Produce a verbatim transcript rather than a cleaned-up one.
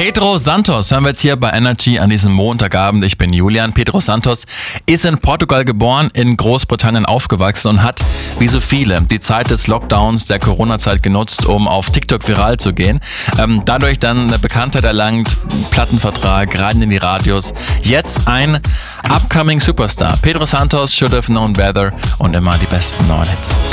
Pedro Santos hören wir jetzt hier bei Energy an diesem Montagabend. Ich bin Julian. Pedro Santos ist in Portugal geboren, in Großbritannien aufgewachsen und hat, wie so viele, die Zeit des Lockdowns, der Corona-Zeit genutzt, um auf TikTok viral zu gehen. Ähm, dadurch dann eine Bekanntheit erlangt, Plattenvertrag, rein in die Radios. Jetzt ein upcoming Superstar. Pedro Santos, Should Have Known Better und immer die besten neuen Hits.